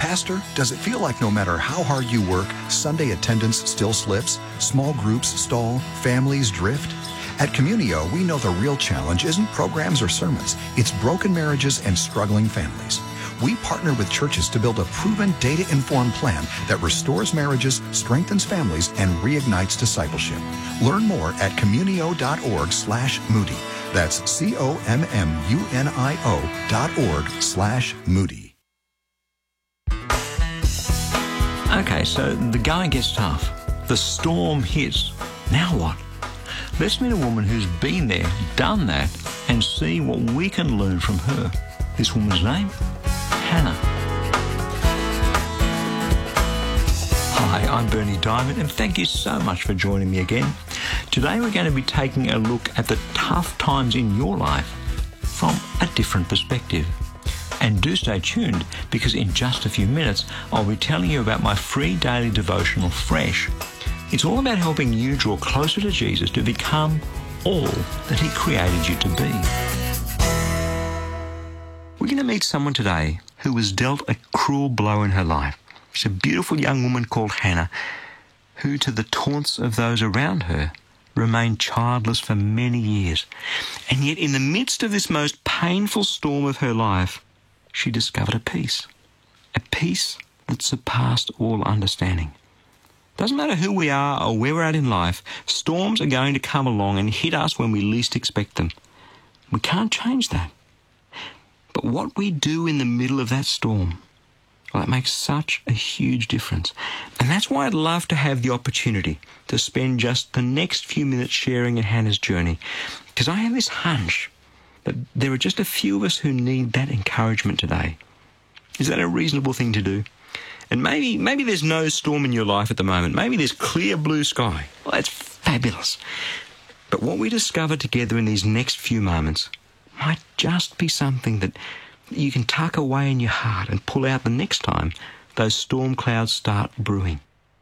Pastor, does it feel like no matter how hard you work, Sunday attendance still slips, small groups stall, families drift? At Communio, we know the real challenge isn't programs or sermons. It's broken marriages and struggling families. We partner with churches to build a proven, data-informed plan that restores marriages, strengthens families, and reignites discipleship. Learn more at communio.org/Moody. That's COMMUNIO.org/Moody. Okay, so the going gets tough. The storm hits. Now what? Let's meet a woman who's been there, done that, and see what we can learn from her. This woman's name? Hannah. Hi, I'm Bernie Diamond, and thank you so much for joining me again. Today we're going to be taking a look at the tough times in your life from a different perspective. And do stay tuned, because in just a few minutes I'll be telling you about my free daily devotional, Fresh. It's all about helping you draw closer to Jesus to become all that He created you to be. We're going to meet someone today who was dealt a cruel blow in her life. She's a beautiful young woman called Hannah, who, to the taunts of those around her, remained childless for many years. And yet, in the midst of this most painful storm of her life, she discovered a peace that surpassed all understanding. Doesn't matter who we are or where we're at in life, storms are going to come along and hit us when we least expect them. We can't change that. But what we do in the middle of that storm, well, it makes such a huge difference. And that's why I'd love to have the opportunity to spend just the next few minutes sharing in Hannah's journey, because I have this hunch that there are just a few of us who need that encouragement today. Is that a reasonable thing to do? And maybe there's no storm in your life at the moment. Maybe there's clear blue sky. Well, that's fabulous. But what we discover together in these next few moments might just be something that you can tuck away in your heart and pull out the next time those storm clouds start brewing.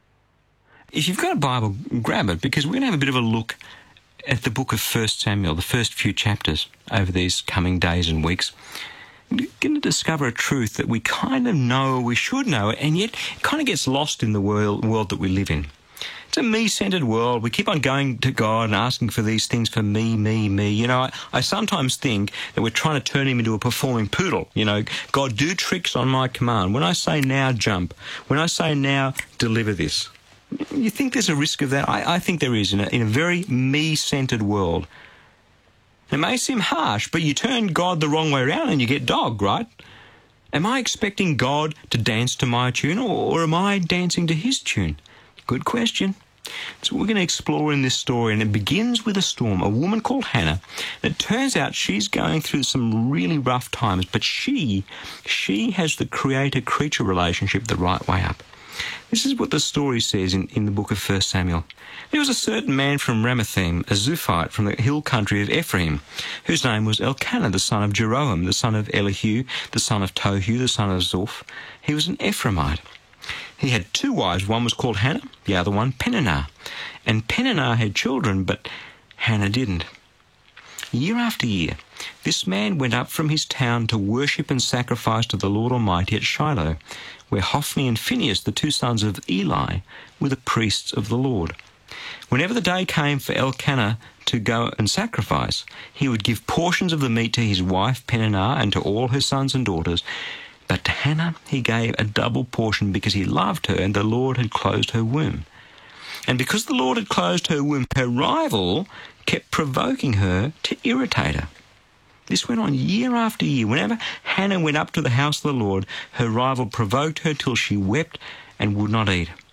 If you've got a Bible, grab it, because we're going to have a bit of a look at the book of 1 Samuel, the first few chapters over these coming days and weeks. We're going to discover a truth that we kind of know, we should know, and yet it kind of gets lost in the world that we live in. It's a me-centered world. We keep on going to God and asking for these things for me, me, me. You know, I sometimes think that we're trying to turn Him into a performing poodle. You know, God, do tricks on my command. When I say now, jump. When I say now, deliver this. You think there's a risk of that? I think there is in a very me-centered world. It may seem harsh, but you turn God the wrong way around and you get dogged, right? Am I expecting God to dance to my tune, or am I dancing to His tune? Good question. So we're going to explore in this story, and it begins with a storm, a woman called Hannah. And it turns out she's going through some really rough times, but she has the creator-creature relationship the right way up. This is what the story says in the book of 1 Samuel. There was a certain man from Ramathaim, a Zuphite from the hill country of Ephraim, whose name was Elkanah, the son of Jeroham, the son of Elihu, the son of Tohu, the son of Zoph. He was an Ephraimite. He had two wives. One was called Hannah, the other one Peninnah. And Peninnah had children, but Hannah didn't. Year after year, this man went up from his town to worship and sacrifice to the Lord Almighty at Shiloh, where Hophni and Phinehas, the two sons of Eli, were the priests of the Lord. Whenever the day came for Elkanah to go and sacrifice, he would give portions of the meat to his wife Peninnah and to all her sons and daughters. But to Hannah he gave a double portion, because he loved her and the Lord had closed her womb. And because the Lord had closed her womb, her rival kept provoking her to irritate her. This went on year after year. Whenever Hannah went up to the house of the Lord, her rival provoked her till she wept and would not eat.